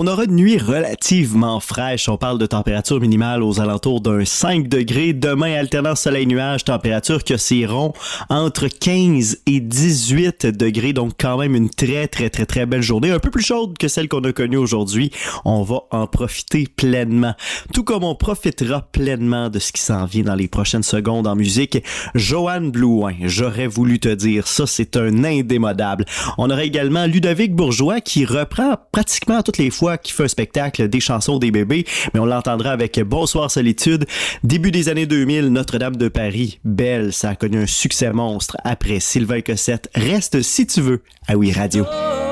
On aura une nuit relativement fraîche. On parle de température minimale aux alentours d'un 5 degrés. Demain, alternance soleil-nuage, température qui oscilleront entre 15 et 18 degrés. Donc, quand même une très belle journée. Un peu plus chaude que celle qu'on a connue aujourd'hui. On va en profiter pleinement. Tout comme on profitera pleinement de ce qui s'en vient dans les prochaines secondes en musique. Joanne Blouin, j'aurais voulu te dire, ça c'est un indémodable. On aura également Ludovic Bourgeois qui reprend pratiquement toutes les fois qu'il fait un spectacle des chansons des bébés, mais on l'entendra avec Bonsoir Solitude. Début des années 2000, Notre-Dame de Paris, Belle, ça a connu un succès monstre. Après Sylvain Cossette, Reste si tu veux à Oui Radio.